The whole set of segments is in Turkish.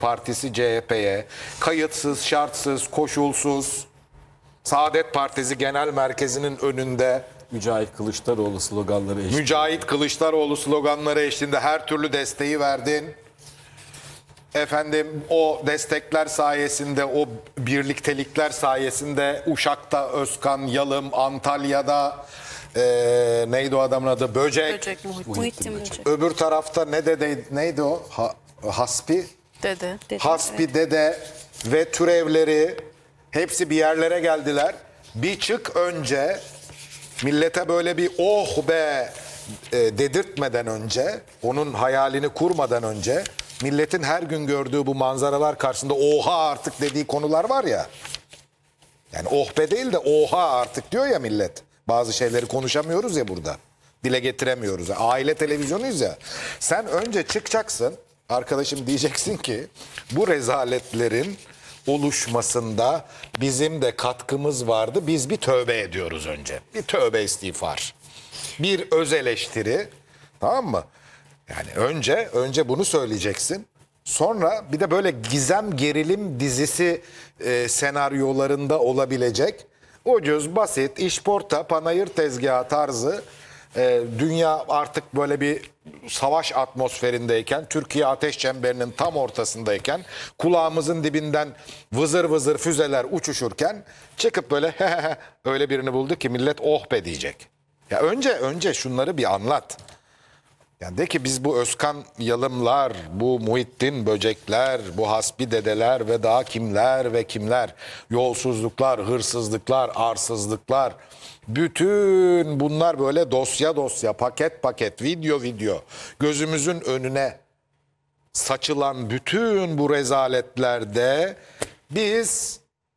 Partisi CHP'ye kayıtsız, şartsız, koşulsuz, Saadet Partisi Genel Merkezi'nin önünde Mücahit Kılıçdaroğlu sloganları eşliğinde. Mücahit Kılıçdaroğlu sloganları eşliğinde her türlü desteği verdin. Efendim o destekler sayesinde, o birliktelikler sayesinde Uşak'ta Özkan Yalım, Antalya'da neydi o adamın adı? Böcek. Muhittin Böcek. Öbür tarafta neydi o? Hasbi. Dede. Hasbi Dede ve türevleri hepsi bir yerlere geldiler. Bir çık önce millete böyle bir oh be dedirtmeden önce, onun hayalini kurmadan önce milletin her gün gördüğü bu manzaralar karşısında oha artık dediği konular var ya. Yani oh be değil de oha artık diyor ya millet. Bazı şeyleri konuşamıyoruz ya burada. Dile getiremiyoruz. Aile televizyonuyuz ya. Sen önce çıkacaksın. Arkadaşım diyeceksin ki bu rezaletlerin oluşmasında bizim de katkımız vardı. Biz bir tövbe ediyoruz önce. Bir tövbe istiğfar. Bir öz eleştiri. Tamam mı? Yani önce bunu söyleyeceksin. Sonra bir de böyle gizem gerilim dizisi senaryolarında olabilecek ucuz, basit, işporta, panayır tezgahı tarzı dünya artık böyle bir savaş atmosferindeyken, Türkiye ateş çemberinin tam ortasındayken, kulağımızın dibinden vızır vızır füzeler uçuşurken çıkıp böyle öyle birini buldu ki millet oh be diyecek. Ya önce şunları bir anlat. Yani de ki biz bu Özkan Yalımlar, bu Muhittin Böcekler, bu Hasbi Dedeler ve daha kimler ve kimler, yolsuzluklar, hırsızlıklar, arsızlıklar, bütün bunlar böyle dosya dosya, paket paket, video video gözümüzün önüne saçılan bütün bu rezaletlerde biz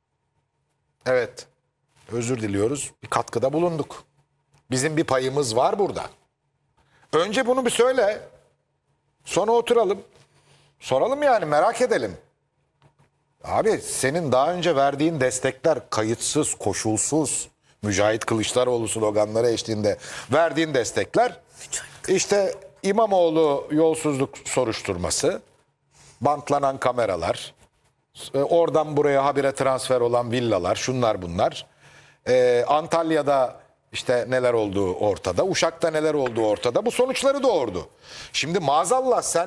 evet özür diliyoruz, bir katkıda bulunduk. Bizim bir payımız var burada. Önce bunu bir söyle. Sonra oturalım. Soralım yani, merak edelim. Abi senin daha önce verdiğin destekler kayıtsız, koşulsuz, Mücahit Kılıçdaroğlu sloganları eşliğinde verdiğin destekler işte İmamoğlu yolsuzluk soruşturması, bantlanan kameralar, oradan buraya habire transfer olan villalar, şunlar bunlar. Antalya'da İşte neler olduğu ortada. Uşak'ta neler olduğu ortada. Bu sonuçları doğurdu. Şimdi maazallah sen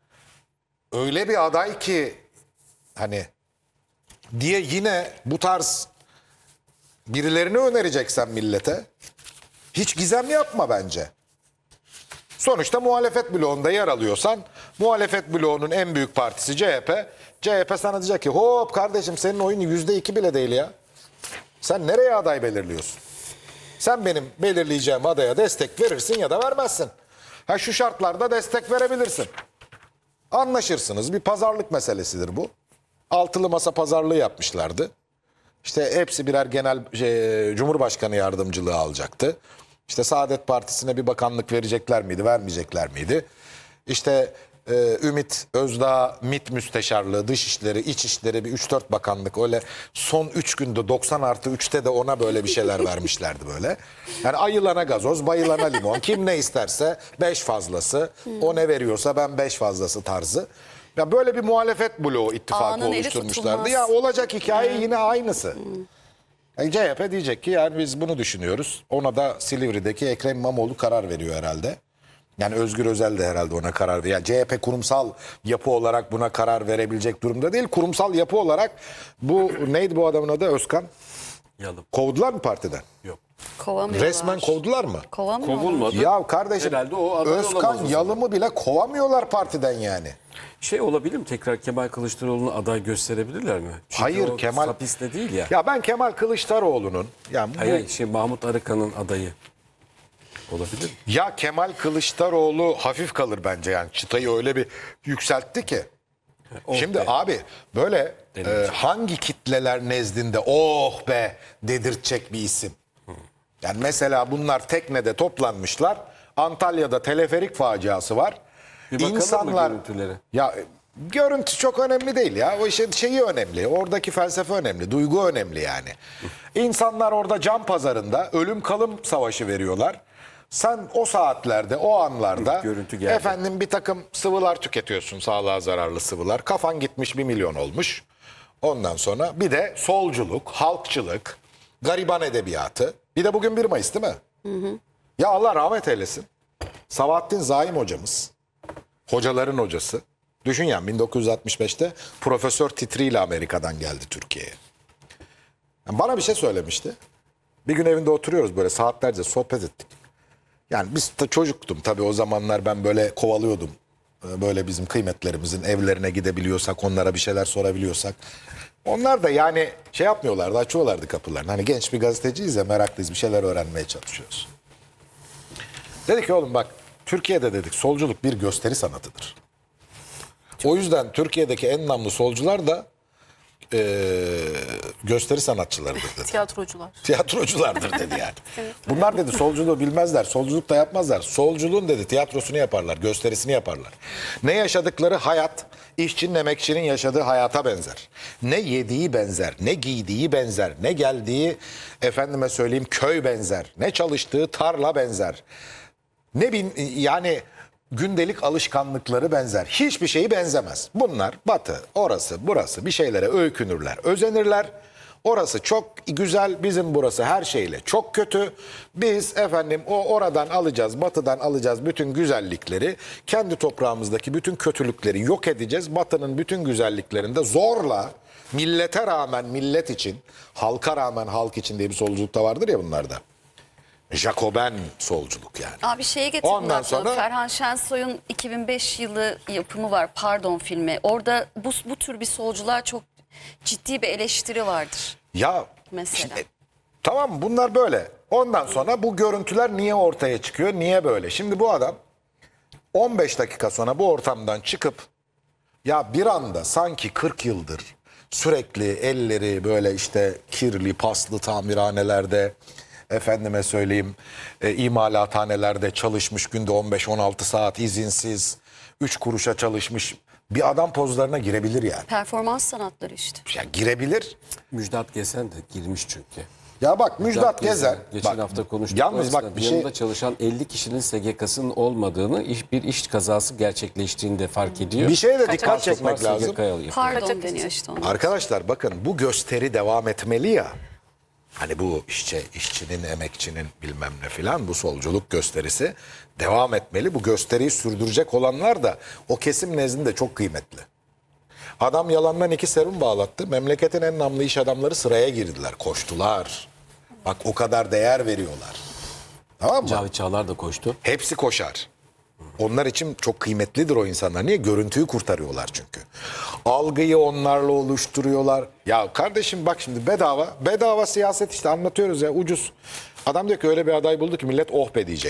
öyle bir aday ki hani diye yine bu tarz birilerini önereceksen millete hiç gizem yapma bence. Sonuçta muhalefet bloğunda yer alıyorsan muhalefet bloğunun en büyük partisi CHP. CHP sana diyecek ki hop kardeşim senin oyun %2 bile değil ya. Sen nereye aday belirliyorsun? Sen benim belirleyeceğim adaya destek verirsin ya da vermezsin. Ha şu şartlarda destek verebilirsin. Anlaşırsınız. Bir pazarlık meselesidir bu. Altılı masa pazarlığı yapmışlardı. İşte hepsi birer genel Cumhurbaşkanı yardımcılığı alacaktı. İşte Saadet Partisi'ne bir bakanlık verecekler miydi, vermeyecekler miydi? İşte Ümit Özdağ MİT Müsteşarlığı, Dışişleri, İçişleri bir 3-4 bakanlık öyle son 3 günde 90+3'te de ona böyle bir şeyler vermişlerdi böyle. Yani ayılana gazoz, bayılana limon, kim ne isterse 5 fazlası, o ne veriyorsa ben 5 fazlası tarzı. Ya böyle bir muhalefet bloğu ittifakı Ağanın eli oluşturmuşlardı. tutulmaz. Ya olacak hikaye yine aynısı. Yani CHP diyecek ki yani biz bunu düşünüyoruz. Ona da Silivri'deki Ekrem İmamoğlu karar veriyor herhalde. Yani Özgür Özel de herhalde ona karar veriyor. Yani CHP kurumsal yapı olarak buna karar verebilecek durumda değil. Kurumsal yapı olarak bu neydi bu adamın adı? Özkan. Yalım. Kovdular mı partiden? Yok. Kovamıyorlar. Resmen kovdular mı? Kovamıyorlar. Kovulmadı. Ya kardeşim Herhalde o aday olamaz o Özkan zaman. Yalım'ı bile kovamıyorlar partiden yani. Şey olabilir mi? Tekrar Kemal Kılıçdaroğlu'nu aday gösterebilirler mi? Çünkü Hayır, o Kemal- hapiste değil ya. Ya ben Kemal Kılıçdaroğlu'nun yani bu, Hayır, Mahmut Arıkan'ın adayı. Olabilir mi? ya Kemal Kılıçdaroğlu hafif kalır bence yani çıtayı öyle bir yükseltti ki. Şimdi abi böyle hangi kitleler nezdinde oh be dedirtecek bir isim. Yani mesela bunlar teknede toplanmışlar. Antalya'da teleferik faciası var. Bir bakalım mı görüntülere? Ya görüntü çok önemli değil ya. O işin şeyi önemli. Oradaki felsefe önemli. Duygu önemli yani. İnsanlar orada can pazarında ölüm kalım savaşı veriyorlar. Sen o saatlerde, o anlarda Görüntü geldi. efendim bir takım sıvılar tüketiyorsun, sağlığa zararlı sıvılar. Kafan gitmiş 1 milyon olmuş. Ondan sonra bir de solculuk, halkçılık, gariban edebiyatı. Bir de bugün 1 Mayıs değil mi? Ya Allah rahmet eylesin. Sabahattin Zaim hocamız, hocaların hocası. Düşün yani 1965'te Profesör Titri ile Amerika'dan geldi Türkiye'ye. Yani bana bir şey söylemişti. Bir gün evinde oturuyoruz böyle saatlerce sohbet ettik. Yani biz de çocuktum tabii o zamanlar, ben böyle kovalıyordum. Böyle bizim kıymetlerimizin evlerine gidebiliyorsak, onlara bir şeyler sorabiliyorsak. Onlar da yani şey yapmıyorlardı, açıyorlardı kapılarını. Hani genç bir gazeteciyiz ya, meraklıyız, bir şeyler öğrenmeye çalışıyoruz. Dedik ki oğlum bak, Türkiye'de dedik solculuk bir gösteri sanatıdır. O yüzden Türkiye'deki en namlı solcular da gösteri sanatçılarıdır dedi. Tiyatrocular. Tiyatroculardır dedi yani. Bunlar dedi solculuğu bilmezler, solculuk da yapmazlar. Solculuğun dedi tiyatrosunu yaparlar, gösterisini yaparlar. Ne yaşadıkları hayat, işçinin, emekçinin yaşadığı hayata benzer. Ne yediği benzer, ne giydiği benzer, ne geldiği efendime söyleyeyim köy benzer, ne çalıştığı tarla benzer. Yani gündelik alışkanlıkları benzer. Hiçbir şeyi benzemez. Bunlar batı, orası, burası bir şeylere öykünürler, özenirler. Orası çok güzel, bizim burası her şeyle çok kötü. Biz efendim oradan alacağız, batıdan alacağız bütün güzellikleri. Kendi toprağımızdaki bütün kötülükleri yok edeceğiz. Batının bütün güzelliklerini de zorla, millete rağmen millet için, halka rağmen halk için diye bir solculuk da vardır ya bunlarda. Jacoben solculuk yani. Abi şeye getirdim Ondan aklıma. sonra- Ferhan Şensoy'un 2005 yılı yapımı var. Pardon filmi. Orada bu tür bir solcular çok ciddi bir eleştiri vardır. Ya Mesela. tamam bunlar böyle. Ondan sonra bu görüntüler niye ortaya çıkıyor? Niye böyle? Şimdi bu adam 15 dakika sonra bu ortamdan çıkıp ya bir anda sanki 40 yıldır sürekli elleri böyle işte kirli, paslı tamirhanelerde, efendime söyleyeyim imalathanelerde çalışmış, günde 15-16 saat izinsiz 3 kuruşa çalışmış bir adam pozlarına girebilir yani. Performans sanatları işte. Ya girebilir. Müjdat Gesen de girmiş çünkü. Ya bak Müjdat Gezen. Geçen bak, hafta konuştuk. Yalnız O bak esnada bir şey. yanında çalışan 50 kişinin SGK'sının olmadığını, bir iş kazası gerçekleştiğinde fark ediyor. Bir şeye de Kaç dikkat çekmek var lazım. SGK'ya alıyor. Pardon deniyor işte ona. Arkadaşlar bakın bu gösteri devam etmeli ya. Hani bu işçinin, emekçinin bilmem ne filan bu solculuk gösterisi devam etmeli. Bu gösteriyi sürdürecek olanlar da o kesim nezdinde çok kıymetli. Adam yalandan 2 serum bağlattı. Memleketin en namlı iş adamları sıraya girdiler, koştular. Bak o kadar değer veriyorlar. Tamam mı? Cavit Çağlar da koştu. Hepsi koşar. Onlar için çok kıymetlidir o insanlar. Niye? Görüntüyü kurtarıyorlar çünkü. Algıyı onlarla oluşturuyorlar. Ya kardeşim bak şimdi bedava siyaset işte anlatıyoruz ya, ucuz. Adam diyor ki öyle bir aday buldu ki millet oh be diyecek.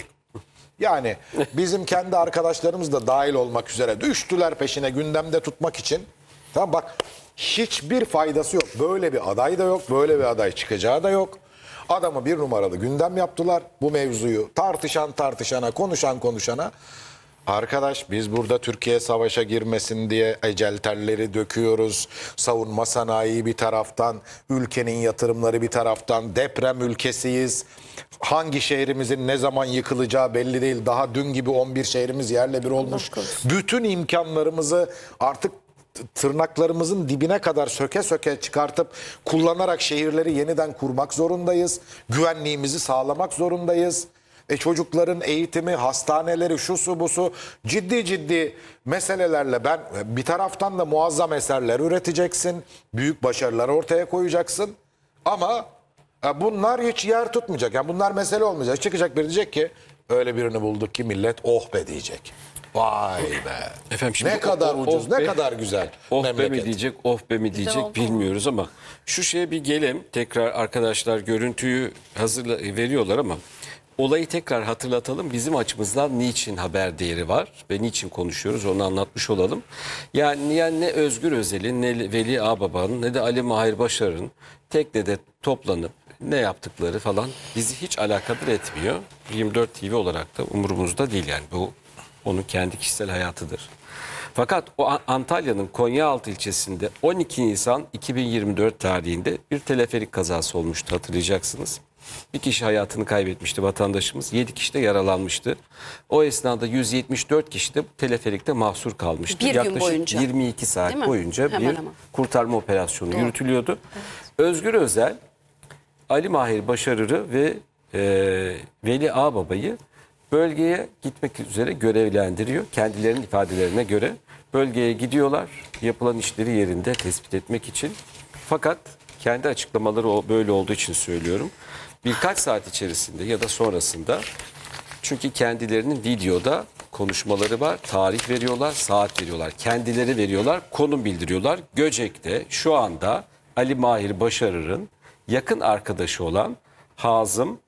Yani bizim kendi arkadaşlarımız da dahil olmak üzere düştüler peşine gündemde tutmak için. Tamam bak hiçbir faydası yok. Böyle bir aday da yok. Böyle bir aday çıkacağı da yok. Adamı 1 numaralı gündem yaptılar. Bu mevzuyu tartışana, konuşana. Arkadaş biz burada Türkiye savaşa girmesin diye ecel terleri döküyoruz. Savunma sanayi bir taraftan, ülkenin yatırımları bir taraftan, deprem ülkesiyiz. Hangi şehrimizin ne zaman yıkılacağı belli değil. Daha dün gibi 11 şehrimiz yerle bir olmuş. Bütün imkanlarımızı artık tırnaklarımızın dibine kadar söke söke çıkartıp kullanarak şehirleri yeniden kurmak zorundayız. Güvenliğimizi sağlamak zorundayız. Çocukların eğitimi, hastaneleri, şusu busu ciddi meselelerle bir taraftan da muazzam eserler üreteceksin. Büyük başarılar ortaya koyacaksın. Ama bunlar hiç yer tutmayacak. Yani bunlar mesele olmayacak. Çıkacak biri diyecek ki öyle birini bulduk ki millet oh be diyecek. Vay be. Efendim şimdi Ne kadar ucuz, ne be- kadar güzel Oh be mi memleket. diyecek, oh be mi diyecek oldu. bilmiyoruz ama şu şeye bir gelelim. Tekrar arkadaşlar görüntüyü veriyorlar ama olayı tekrar hatırlatalım. Bizim açımızdan niçin haber değeri var ve niçin konuşuyoruz onu anlatmış olalım. Yani ne Özgür Özel'in, ne Veli Ağbaba'nın, ne de Ali Mahir Başar'ın teknede toplanıp ne yaptıkları falan bizi hiç alakadar etmiyor. 24 TV olarak da umurumuzda değil yani bu onun kendi kişisel hayatıdır. Fakat o Antalya'nın Konyaaltı ilçesinde 12 Nisan 2024 tarihinde bir teleferik kazası olmuştu hatırlayacaksınız. Bir kişi hayatını kaybetmişti vatandaşımız. 7 kişi de yaralanmıştı. O esnada 174 kişi de teleferikte mahsur kalmıştı. Bir gün Yaklaşık boyunca. 22 Değil saat mi? boyunca Hemen bir hemen. kurtarma operasyonu yürütülüyordu. Özgür Özel, Ali Mahir Başarır'ı ve Veli Ağbaba'yı bölgeye gitmek üzere görevlendiriyor. Kendilerinin ifadelerine göre bölgeye gidiyorlar. Yapılan işleri yerinde tespit etmek için. Fakat kendi açıklamaları böyle olduğu için söylüyorum. Birkaç saat içerisinde ya da sonrasında, çünkü kendilerinin videoda konuşmaları var, tarih veriyorlar, saat veriyorlar, kendileri veriyorlar, konum bildiriyorlar. Göcek'te şu anda Ali Mahir Başarır'ın yakın arkadaşı olan Hazım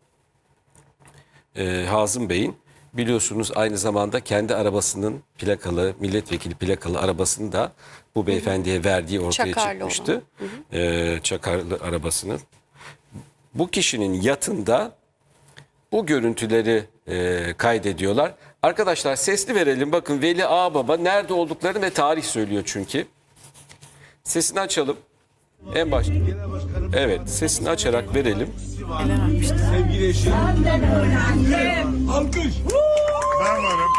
Bey'in, biliyorsunuz aynı zamanda kendi arabasının plakalı, milletvekili plakalı arabasını da bu beyefendiye verdiği ortaya Çakarlı çıkmıştı. Çakarlı arabasını. Bu kişinin yatında bu görüntüleri kaydediyorlar. Arkadaşlar sesli verelim. Bakın Veli Ağbaba nerede olduklarını ve tarih söylüyor çünkü. Sesini açalım. En başta. Evet, sesini açarak verelim. Sevgili eşim. Alkış. Ben varım.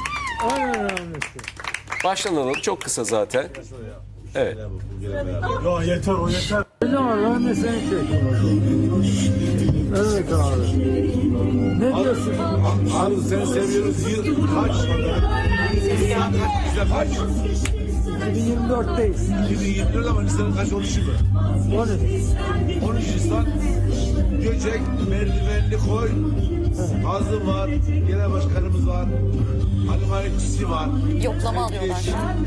Baştan alalım. Çok kısa zaten. Evet. Ya yeter o yeter. Ne zaman lan ne seni çekiyorsun? Evet abi. Ne diyorsun? Abi seni seviyoruz. Yıl kaç? Bizde kaç? 2024'teyiz. 2024 ama listenin kaç oluşu mu? 12. 13 Nisan. Göcek, merdivenli koy. Azı var. Genel başkanımız var. Ali Malikçisi var. Yoklama alıyorlar.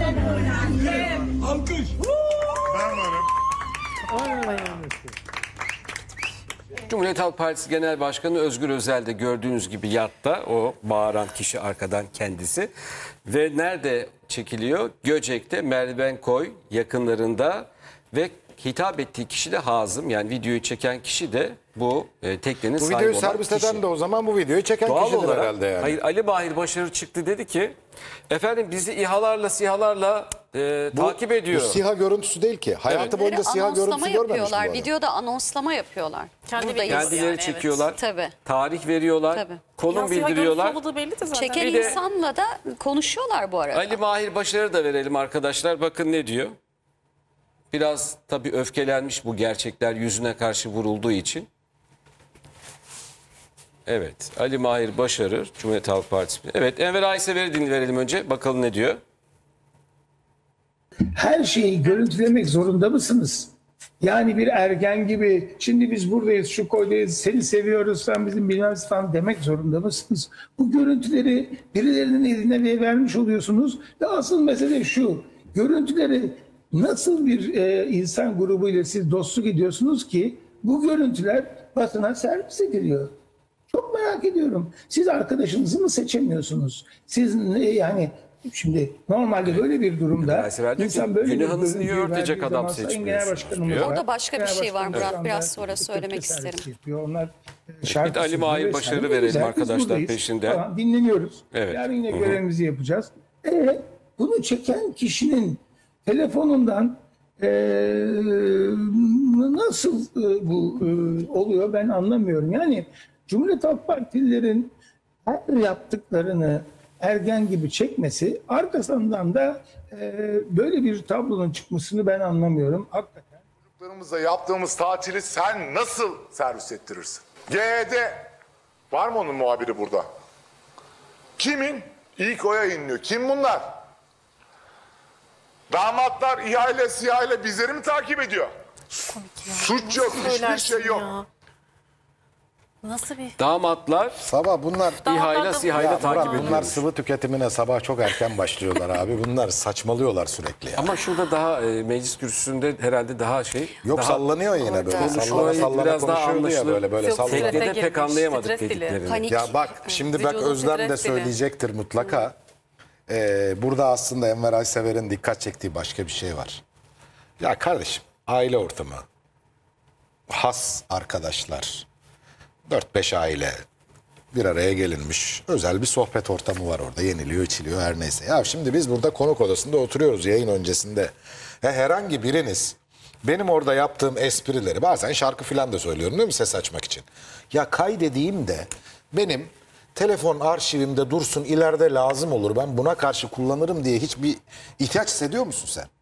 Alkış. Ben varım. Cumhuriyet Halk Partisi Genel Başkanı Özgür Özel de gördüğünüz gibi yatta, o bağıran kişi arkadan kendisi. Ve nerede çekiliyor? Göcek'te Merdivenkoy yakınlarında ve hitap ettiği kişi de Hazım, yani videoyu çeken kişi de bu teknenin Bu sahibi videoyu olan servis kişi. eden de o zaman bu videoyu çeken Doğal kişidir olarak, herhalde yani. hayır, Ali Mahir Başarır çıktı, dedi ki efendim bizi İHA'larla takip ediyor. Bu SİHA görüntüsü değil ki. Hayatı boyunca SİHA Anonslama görüntüsü görmemiş bu yapıyorlar. adam. Videoda anonslama yapıyorlar. Buradayız. Kendileri çekiyorlar. Tabii. Tarih veriyorlar. Tabii. Konum bildiriyorlar. belli de zaten. Çeken Bir de- insanla da konuşuyorlar bu arada. Ali Mahir Başarır'ı da verelim arkadaşlar. Bakın ne diyor. Biraz tabii öfkelenmiş bu gerçekler yüzüne karşı vurulduğu için. Evet, Ali Mahir Başarır, Cumhuriyet Halk Partisi. Evet, Enver Aysever'i dinleyelim önce. Bakalım ne diyor. Her şeyi görüntülemek zorunda mısınız? Yani bir ergen gibi şimdi biz buradayız, şu koydayız, seni seviyoruz, sen bizim bilmem falan demek zorunda mısınız? Bu görüntüleri birilerinin eline vermiş oluyorsunuz ve asıl mesele şu: görüntüleri nasıl bir insan grubuyla siz dostluk ediyorsunuz ki bu görüntüler basına servis ediliyor? Çok merak ediyorum. Siz arkadaşınızı mı seçemiyorsunuz? Siz yani şimdi normalde böyle bir durumda Aysever diyor ki, insan böyle bir günahınızı niye görüntüyü örtecek verdiği adam zaman Sayın seçmiyorsunuz Genel Başkanımız diyor. var. Orada başka bir Genel şey var Başkanımız Murat, biraz da sonra söylemek servis isterim. yapıyor. Onlar Bir şarkı de Ali Mahir söylüyor Başarır'ı vesaire. verelim Güzel, biz arkadaşlar buradayız peşinden. falan, dinleniyoruz. Evet. Yarın yine Hı hı. görevimizi yapacağız. Bunu çeken kişinin telefonundan nasıl bu oluyor ben anlamıyorum. Yani Cumhuriyet Halk Partililerin her yaptıklarını ergen gibi çekmesi, arkasından da böyle bir tablonun çıkmasını ben anlamıyorum. Hakikaten. Çocuklarımızla yaptığımız tatili sen nasıl servis ettirirsin? GED var mı onun muhabiri burada? Kimin? İlk o yayınlıyor. Kim bunlar? Damatlar ihale sihale bizleri mi takip ediyor? Suç yok, hiçbir şey yok. Nasıl bir... Damatlar Sabah bunlar İHA'yla SİHA'yla Ya takip Murat, bunlar ediyor. sıvı tüketimine sabah çok erken başlıyorlar abi. Bunlar saçmalıyorlar sürekli ya. Ama şurada daha meclis kürsüsünde herhalde daha şey. Yok daha, sallanıyor yine böyle. Orada. Sallana sallana Biraz daha konuşuyordu ya anlaşılır. böyle Yok, sallana. Teknede Strese pek girmiş, anlayamadık stres dili. dediklerini. Panik. Ya bak şimdi bak Vücudun Özlem de stres dili. söyleyecektir mutlaka. Burada aslında Enver Aysever'in dikkat çektiği başka bir şey var. Ya kardeşim aile ortamı, has arkadaşlar, 4-5 aile bir araya gelinmiş. Özel bir sohbet ortamı var orada. Yeniliyor, içiliyor her neyse. Ya şimdi biz burada konuk odasında oturuyoruz yayın öncesinde. Herhangi biriniz benim orada yaptığım esprileri bazen şarkı falan da söylüyorum değil mi ses açmak için. Ya kaydedeyim benim telefon arşivimde dursun, ileride lazım olur, ben buna karşı kullanırım diye hiçbir ihtiyaç hissediyor musun sen?